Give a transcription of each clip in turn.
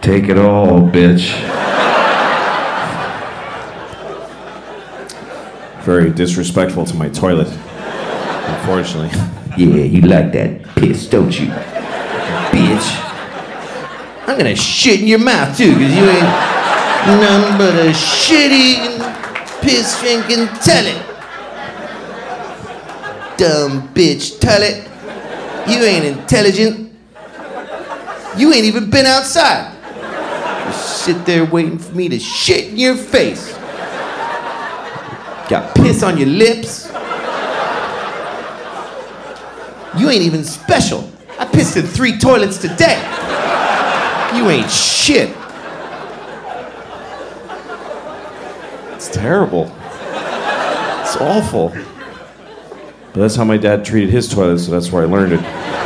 Take it all, bitch. Very disrespectful to my toilet, unfortunately. Yeah, you like that piss, don't you? Bitch. I'm gonna shit in your mouth too, cause you ain't none but a shitty piss drinking toilet. Dumb bitch toilet. You ain't intelligent. You ain't even been outside. Just sit there waiting for me to shit in your face. Got piss on your lips. You ain't even special. I pissed in 3 toilets today. You ain't shit. It's terrible. It's awful. But that's how my dad treated his toilet, so that's where I learned it.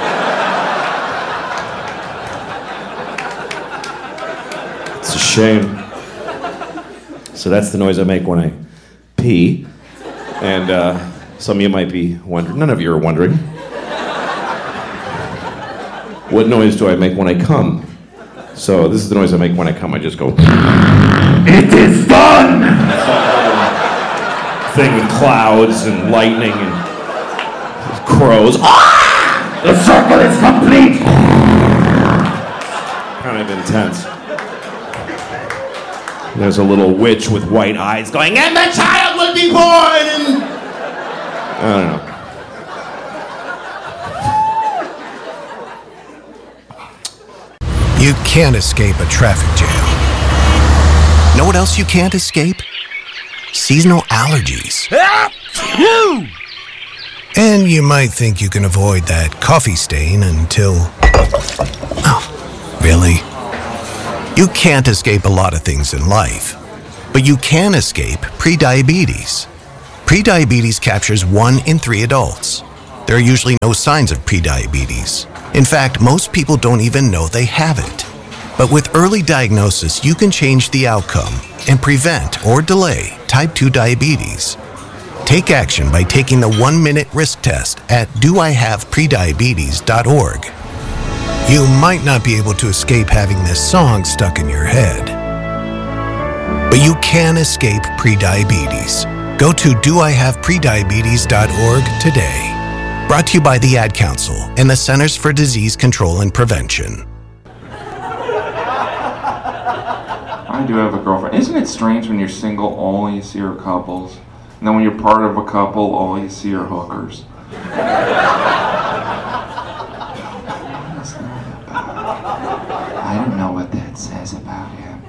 It's a shame. So that's the noise I make when I pee. And some of you might be wondering, none of you are wondering, what noise do I make when I come? So this is the noise I make when I come. I just go, It is done! thing with clouds and lightning and crows. Ah! The circle is complete! Kind of intense. There's a little witch with white eyes going, and the child will be born! And I don't know. You can't escape a traffic jam. Know what else you can't escape? Seasonal allergies. And you might think you can avoid that coffee stain until... Oh, really? You can't escape a lot of things in life, but you can escape prediabetes. Prediabetes captures 1 in 3 adults. There are usually no signs of prediabetes. In fact, most people don't even know they have it. But with early diagnosis, you can change the outcome and prevent or delay type 2 diabetes. Take action by taking the 1-minute risk test at doihaveprediabetes.org. You might not be able to escape having this song stuck in your head, but you can escape prediabetes. Go to doihaveprediabetes.org today. Brought to you by the Ad Council and the Centers for Disease Control and Prevention. I do have a girlfriend. Isn't it strange when you're single, all you see are couples? And then when you're part of a couple, all you see are hookers? I don't know what that says about him.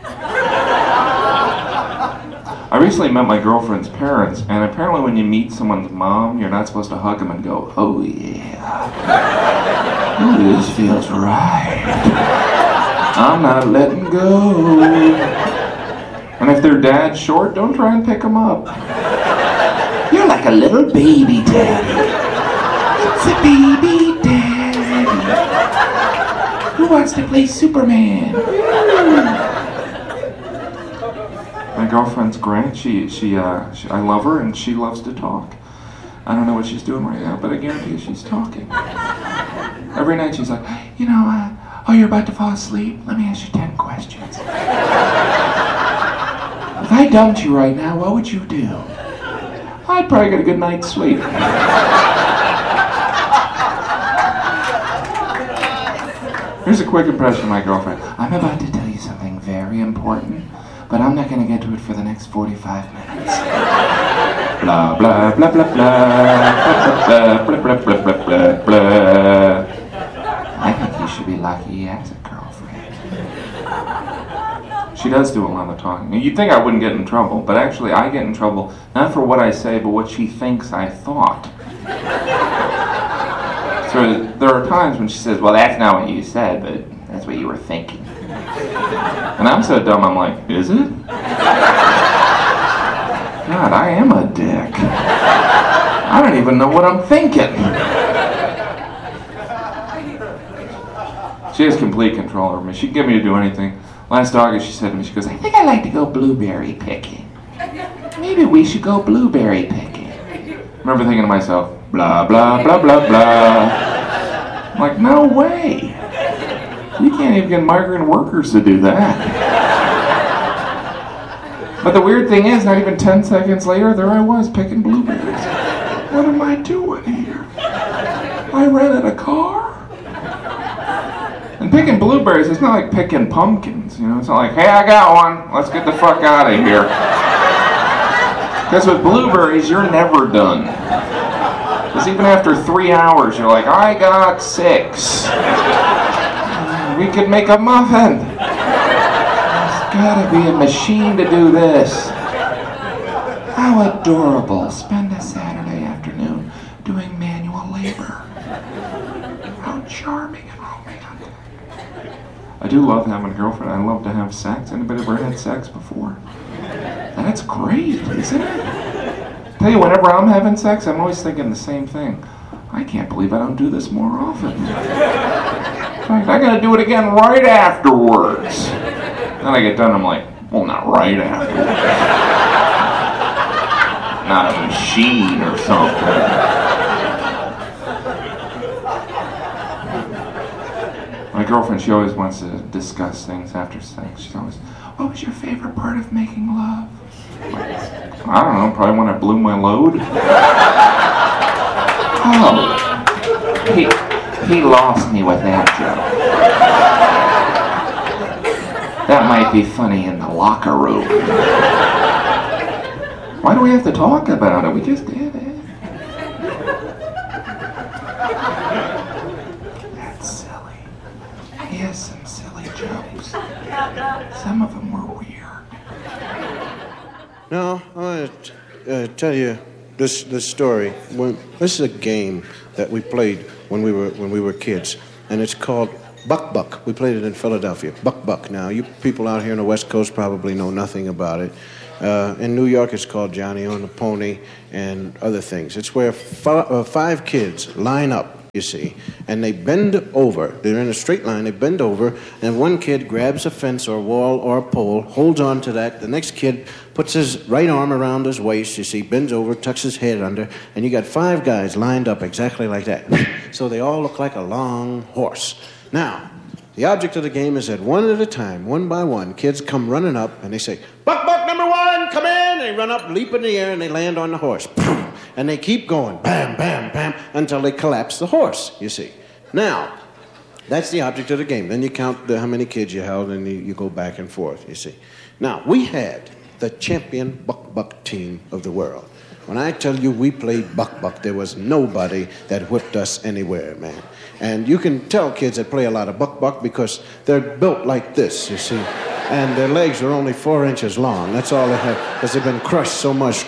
I recently met my girlfriend's parents, and apparently when you meet someone's mom, you're not supposed to hug them and go, oh yeah. Ooh, this feels right. I'm not letting go. And if their dad's short, don't try and pick them up. You're like a little baby daddy. It's a baby daddy who wants to play Superman. My girlfriend's great. I love her and she loves to talk. I don't know what she's doing right now, but I guarantee she's talking. Every night she's like, oh, you're about to fall asleep? Let me ask you 10 questions. If I dumped you right now, what would you do? I'd probably get a good night's sleep. Here's a quick impression of my girlfriend. I'm about to tell you something very important, but I'm not going to get to it for the next 45 minutes. Blah, blah, blah, blah, blah, blah, blah, blah, blah, blah, blah, blah. I think you should be lucky he has a girlfriend. She does do a lot of talking. You'd think I wouldn't get in trouble, but actually I get in trouble not for what I say, but what she thinks I thought. So there are times when she says, well, that's not what you said, but that's what you were thinking. And I'm so dumb, I'm like, is it? God, I am a dick. I don't even know what I'm thinking. She has complete control over me. She can get me to do anything. Last August she said to me, she goes, I think I'd like to go blueberry picking. Maybe we should go blueberry picking. I remember thinking to myself, blah, blah, blah, blah, blah. I'm like, no way. You can't even get migrant workers to do that. But the weird thing is, not even 10 seconds later, there I was picking blueberries. What am I doing here? I rented a car? And picking blueberries, it's not like picking pumpkins, you know? It's not like, hey, I got one, let's get the fuck out of here. Because with blueberries, you're never done. Because even after 3 hours, you're like, I got 6. We could make a muffin. There's gotta be a machine to do this. How adorable. Spend a Saturday afternoon doing manual labor. How charming and romantic. I do love having a girlfriend. I love to have sex. Anybody ever had sex before? That's great, isn't it? Tell you, whenever I'm having sex, I'm always thinking the same thing. I can't believe I don't do this more often. In fact, I gotta do it again right afterwards. Then I get done, I'm like, well, not right afterwards. Not a machine or something. My girlfriend, she always wants to discuss things after sex. She's always, what was your favorite part of making love? I don't know, probably when I blew my load. Oh, he lost me with that joke. That might be funny in the locker room. Why do we have to talk about it? We just did it. That's silly. He has some silly jokes. Some of them were weird. Now, I want to tell you this story. This is a game that we played when we were kids, and it's called Buck Buck. We played it in Philadelphia. Buck Buck. Now, you people out here on the West Coast probably know nothing about it. In New York, it's called Johnny on the Pony and other things. It's where 5 kids line up, you see, and they bend over. They're in a straight line. They bend over, and one kid grabs a fence or a wall or a pole, holds on to that. The next kid puts his right arm around his waist, you see, bends over, tucks his head under, and you got 5 guys lined up exactly like that. So they all look like a long horse. Now, the object of the game is that one at a time, one by one, kids come running up, and they say, Buck Buck number 1, come in! They run up, leap in the air, and they land on the horse. And they keep going, bam, bam, bam, until they collapse the horse, you see. Now, that's the object of the game. Then you count how many kids you held, and you go back and forth, you see. Now, we had the champion Buck Buck team of the world. When I tell you we played Buck Buck, there was nobody that whipped us anywhere, man. And you can tell kids that play a lot of Buck Buck because they're built like this, you see. And their legs are only 4 inches long. That's all they have, because they've been crushed so much.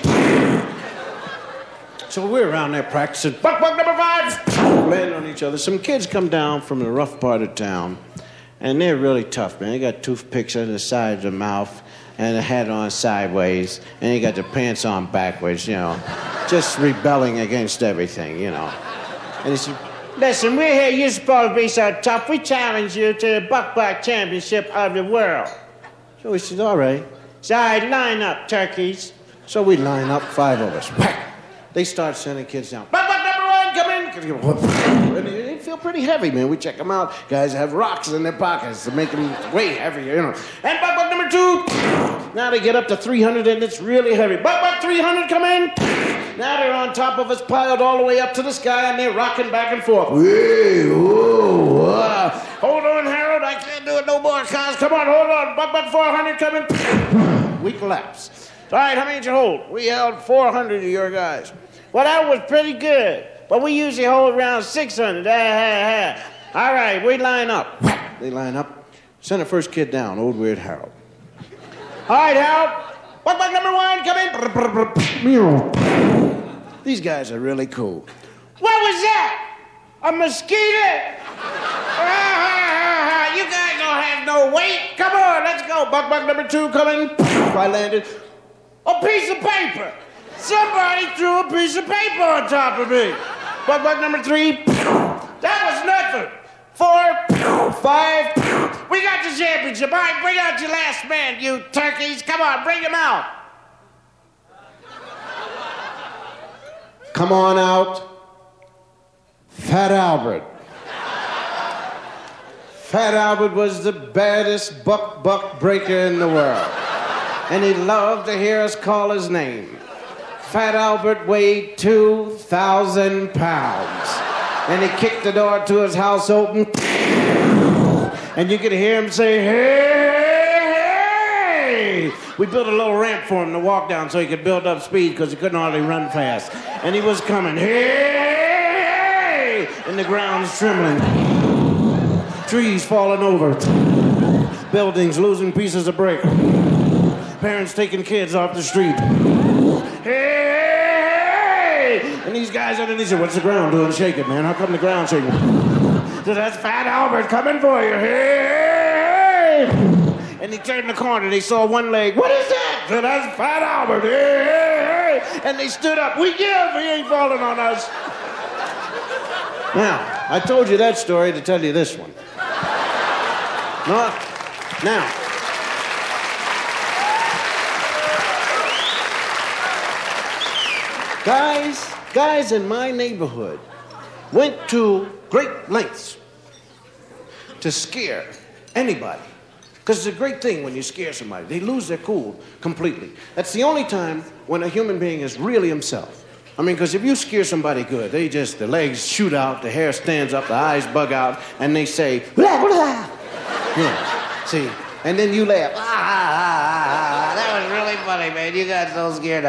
So we're around there practicing. Buck Buck number 5! Land on each other. Some kids come down from the rough part of town, and they're really tough, man. They got toothpicks on the side of their mouth, and a hat on sideways, and they got their pants on backwards, you know. Just rebelling against everything, you know. And he said, listen, we're here, you're supposed to be so tough. We challenge you to the Buck Buck Championship of the world. So we said, all right. So I line up, turkeys. So we line up, 5 of us. They start sending kids down. Buck Buck number 1, come in. And they feel pretty heavy, man. We check them out. Guys have rocks in their pockets to make them way heavier, you know. And Buck Buck number 2. Now they get up to 300, and it's really heavy. Buck Buck 300, come in. Now they're on top of us, piled all the way up to the sky, and they're rocking back and forth. Hey, whoa, wow. Hold on, Harold. I can't do it no more, cuz. Come on, hold on. Buck Buck 400, come in. We collapse. All right, how many did you hold? We held 400 of your guys. Well, that was pretty good. But we usually hold around 600. All right, we line up. They line up. Send the first kid down, old weird Harold. All right, Harold. Buck Buck number 1, come in. These guys are really cool. What was that? A mosquito? You guys don't have no weight. Come on, let's go. Buck Buck number 2, come in. I landed. A piece of paper. Somebody threw a piece of paper on top of me. Buck Buck number 3. That was nothing. 4, 5. We got the championship. All right, bring out your last man, you turkeys. Come on, bring him out. Come on out. Fat Albert. Fat Albert was the baddest buck breaker in the world. And he loved to hear us call his name. Fat Albert weighed 2,000 pounds. And he kicked the door to his house open. And you could hear him say, hey, hey! We built a little ramp for him to walk down so he could build up speed because he couldn't hardly run fast. And he was coming, hey, hey! And the ground's trembling. Trees falling over. Buildings losing pieces of brick. Parents taking kids off the street. Hey! And these guys underneath said, what's the ground doing? Shake it, man. How come the ground's shaking? So that's Fat Albert coming for you. Hey! And he turned the corner and they saw one leg. What is that? So that's Fat Albert. Hey! And they stood up. We give. He ain't falling on us. Now, I told you that story to tell you this one. No, now. Guys in my neighborhood went to great lengths to scare anybody. Because it's a great thing when you scare somebody. They lose their cool completely. That's the only time when a human being is really himself. I mean, because if you scare somebody good, the legs shoot out, the hair stands up, the eyes bug out, and they say, blah, blah. Yeah, see, and then you laugh. That was really funny, man. You got so scared.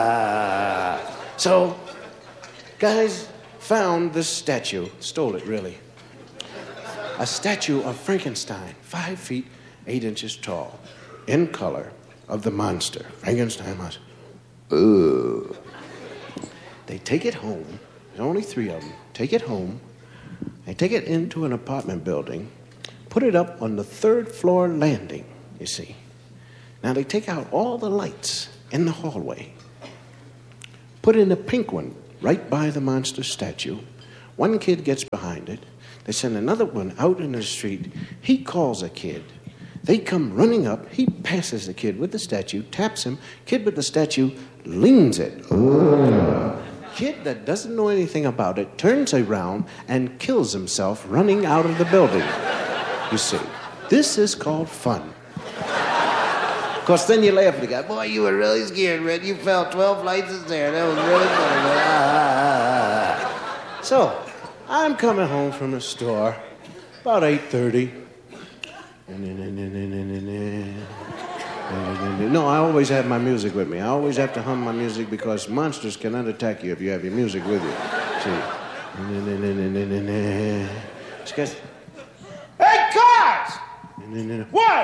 So, guys found this statue, stole it really. A statue of Frankenstein, 5 feet, 8 inches tall, in color, of the monster, Frankenstein monster. Ugh. They take it home, there's only 3 of them, take it home, they take it into an apartment building, put it up on the 3rd floor landing, you see. Now they take out all the lights in the hallway, put in a pink one right by the monster statue. One kid gets behind it. They send another one out in the street. He calls a kid. They come running up. He passes the kid with the statue, taps him. Kid with the statue leans it. Kid that doesn't know anything about it turns around and kills himself running out of the building. You see, this is called fun. Of course, then you laugh at the guy. Boy, you were really scared, Red. You fell 12 flights of stairs. That was really funny. So, I'm coming home from the store about 8:30. No, I always have my music with me. I always have to hum my music because monsters cannot attack you if you have your music with you. See? She goes, hey, Cars! What?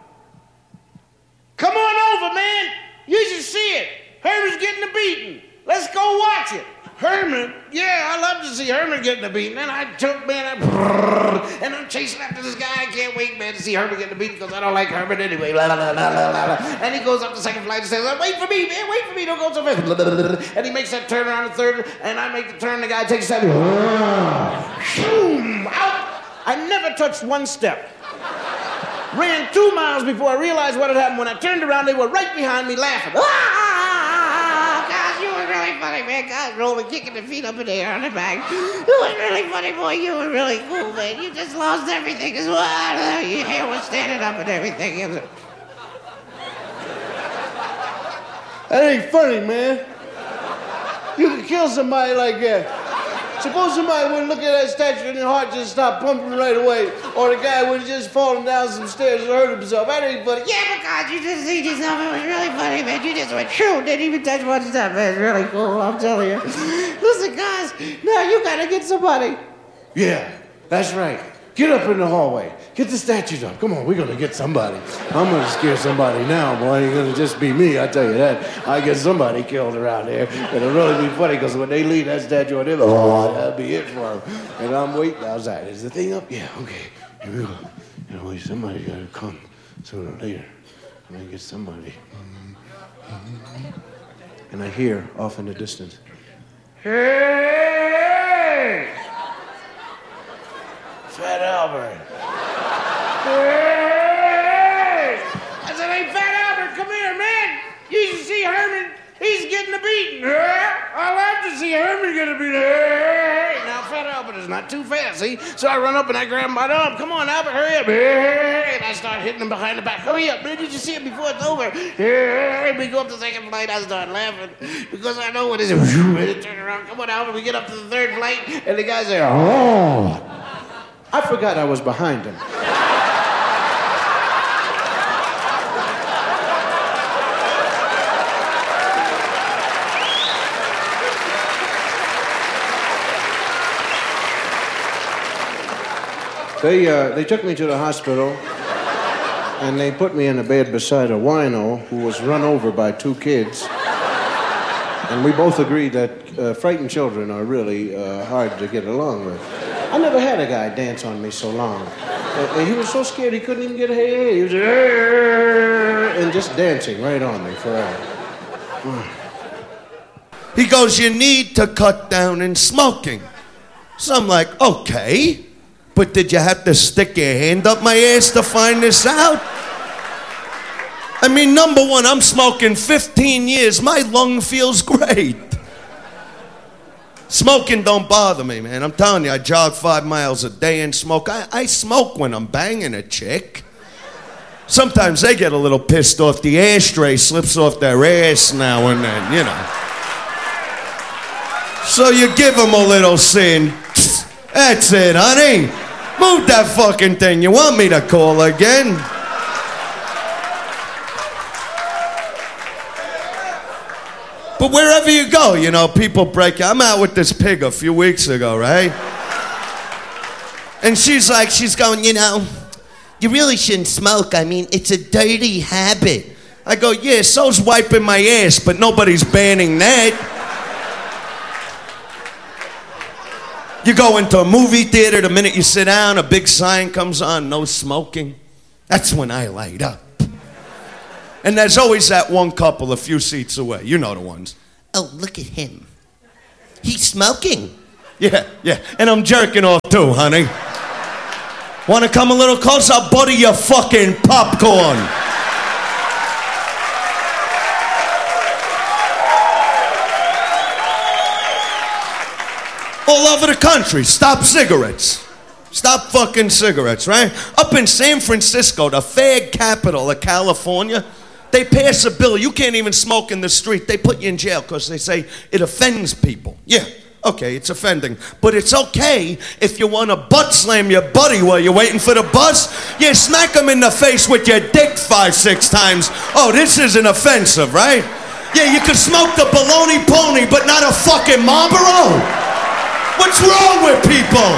Come on over, man. You should see it. Herman's getting a beating. Let's go watch it. Herman? Yeah, I love to see Herman getting a beating. And I took, man, and I'm chasing after this guy. I can't wait, man, to see Herman getting a beating because I don't like Herman anyway. Blah, blah, blah, blah, blah. And he goes up the 2nd flight and says, wait for me, man, wait for me. Don't go so fast. And he makes that turn around the 3rd, and I make the turn. The guy takes that. Boom, out. I never touched one step. Ran 2 miles before I realized what had happened. When I turned around, they were right behind me laughing. Gosh, you were really funny, man. Gosh, rolling, kicking their feet up in the air on the back. You were really funny, boy. You were really cool, man. You just lost everything as well. Your hair was standing up and everything. That ain't funny, man. You could kill somebody like that. Suppose somebody would look at that statue and their heart just stopped pumping right away. Or the guy would have just fallen down some stairs and hurt himself. That ain't funny. Yeah, but God, you just see yourself. It was really funny, man. You just went true. Didn't even touch one step, man. It's really cool, I'm telling you. Listen, guys, now you gotta get somebody. Yeah, that's right. Get up in the hallway. Get the statues up. Come on, we're gonna get somebody. I'm gonna scare somebody now, boy. It ain't gonna just be me, I tell you that. I get somebody killed around there. It'll really be funny, because when they leave that statue on there, oh, that'll be it for them. And I'm waiting outside. Is the thing up? Yeah, okay. Here we go. You know, somebody's gotta come sooner or later. I'm gonna get somebody. And I hear off in the distance, hey! Fat Albert. Hey! I said, hey, Fat Albert, come here, man. You should see Herman. He's getting a beating. I love to see Herman get a beating. Hey! Now, Fat Albert is not too fast, see? So I run up and I grab him by the arm. Come on, Albert, hurry up. And I start hitting him behind the back. Hurry up, man, did you see it before it's over? We go up the second flight, I start laughing because I know what it is. Turn around, come on, Albert, we get up to the third flight, and the guy's there, oh. I forgot I was behind him. They took me to the hospital, and they put me in a bed beside a wino who was run over by two kids. And we both agreed that frightened children are really hard to get along with. I never had a guy dance on me so long. He was so scared he couldn't even get a hey. He was and just dancing right on me forever. He goes, you need to cut down in smoking. So I'm like, okay. But did you have to stick your hand up my ass to find this out? I mean, number one, I'm smoking 15 years. My lung feels great. Smoking don't bother me, man. I'm telling you, I jog 5 miles a day and smoke. I smoke when I'm banging a chick. Sometimes they get a little pissed off. The ashtray slips off their ass now and then, you know. So you give them a little sin. That's it, honey. Move that fucking thing. You want me to call again? But wherever you go, you know, people break. I'm out with this pig a few weeks ago, right? And she's going, you know, you really shouldn't smoke. I mean, it's a dirty habit. I go, yeah, so's wiping my ass, but nobody's banning that. You go into a movie theater, the minute you sit down, a big sign comes on, no smoking. That's when I light up. And there's always that one couple a few seats away. You know the ones. Oh, look at him. He's smoking. Yeah. And I'm jerking off too, honey. Want to come a little closer? I'll butter your fucking popcorn. All over the country, stop cigarettes. Stop fucking cigarettes, right? Up in San Francisco, the fag capital of California, they pass a bill. You can't even smoke in the street. They put you in jail because they say it offends people. Yeah, okay, it's offending. But it's okay if you want to butt slam your buddy while you're waiting for the bus. Yeah, smack him in the face with your dick 5-6 times. Oh, this isn't offensive, right? Yeah, you can smoke the baloney pony, but not a fucking Marlboro. What's wrong with people?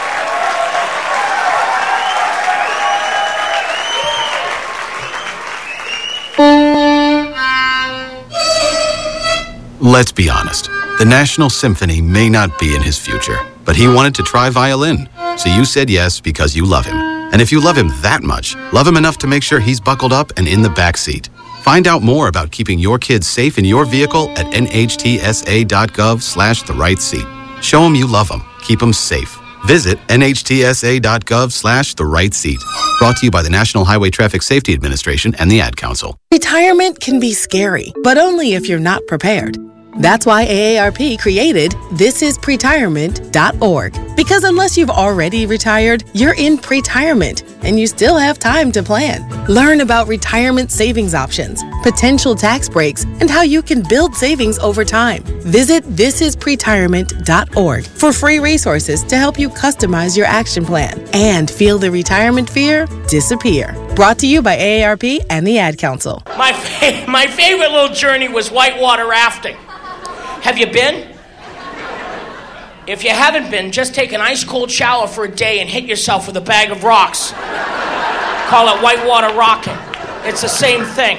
Let's be honest. The National Symphony may not be in his future, but he wanted to try violin. So you said yes because you love him. And if you love him that much, love him enough to make sure he's buckled up and in the back seat. Find out more about keeping your kids safe in your vehicle at nhtsa.gov/the-right-seat. Show them you love them. Keep them safe. Visit nhtsa.gov/the-right-seat. Brought to you by the National Highway Traffic Safety Administration and the Ad Council. Retirement can be scary, but only if you're not prepared. That's why AARP created thisispretirement.org. Because unless you've already retired, you're in pretirement, and you still have time to plan. Learn about retirement savings options, potential tax breaks, and how you can build savings over time. Visit thisispretirement.org for free resources to help you customize your action plan and feel the retirement fear disappear. Brought to you by AARP and the Ad Council. My favorite little journey was whitewater rafting. Have you been? If you haven't been, just take an ice cold shower for a day and hit yourself with a bag of rocks. Call it whitewater rocking. It's the same thing.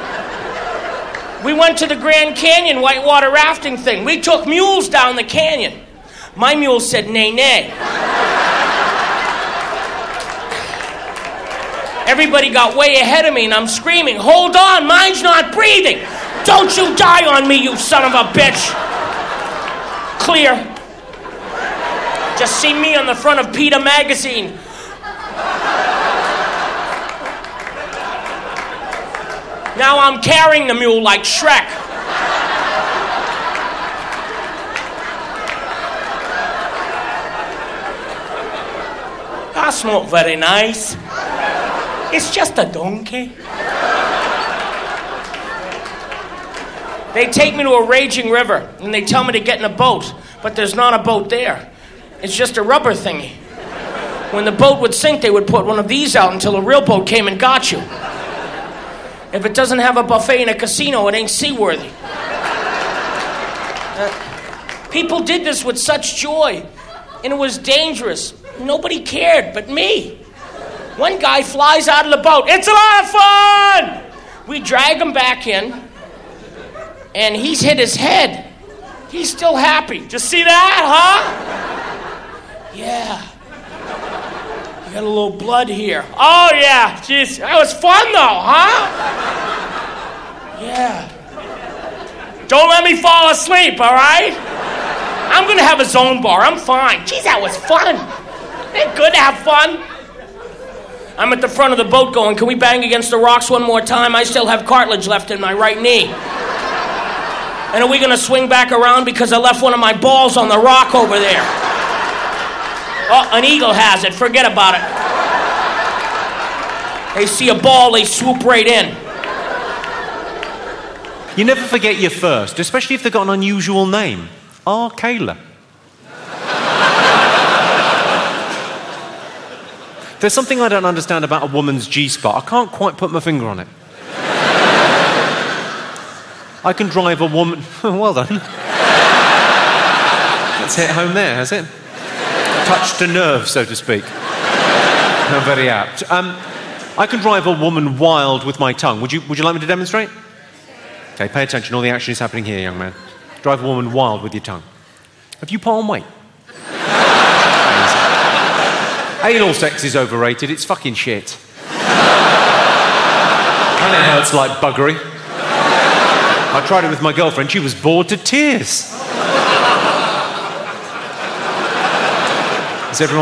We went to the Grand Canyon whitewater rafting thing. We took mules down the canyon. My mule said nay, nay. Everybody got way ahead of me and I'm screaming, hold on, mine's not breathing. Don't you die on me, you son of a bitch. Clear. Just see me on the front of PETA magazine. Now I'm carrying the mule like Shrek. That's not very nice. It's just a donkey. They take me to a raging river, and they tell me to get in a boat, but there's not a boat there. It's just a rubber thingy. When the boat would sink, they would put one of these out until a real boat came and got you. If it doesn't have a buffet in a casino, it ain't seaworthy. People did this with such joy, and it was dangerous. Nobody cared but me. One guy flies out of the boat. It's a lot of fun! We drag him back in, and he's hit his head. He's still happy. Just see that, huh? Yeah. You got a little blood here. Oh, yeah. Jeez, that was fun, though, huh? Yeah. Don't let me fall asleep, all right? I'm going to have a zone bar. I'm fine. Jeez, that was fun. Ain't it good to have fun? I'm at the front of the boat going, can we bang against the rocks one more time? I still have cartilage left in my right knee. And are we going to swing back around because I left one of my balls on the rock over there? Oh, an eagle has it. Forget about it. They see a ball, they swoop right in. You never forget your first, especially if they've got an unusual name. R. Kayla. There's something I don't understand about a woman's G-spot. I can't quite put my finger on it. I can drive a woman... Well done. That's hit home there, has it? Touched a nerve, so to speak. Not very apt. I can drive a woman wild with my tongue. Would you like me to demonstrate? Okay, pay attention. All the action is happening here, young man. Drive a woman wild with your tongue. Have you put on weight? Anal sex is overrated. It's fucking shit. And it hurts like buggery. I tried it with my girlfriend. She was bored to tears.